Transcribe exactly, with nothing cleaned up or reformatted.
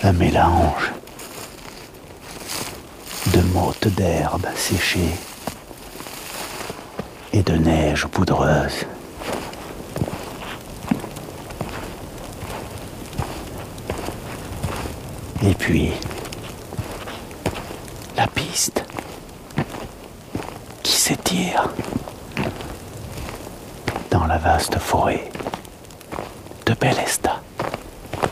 un mélange de mottes d'herbe séchées et de neige poudreuse. Et puis, la piste qui s'étire dans la vaste forêt de Bellesta.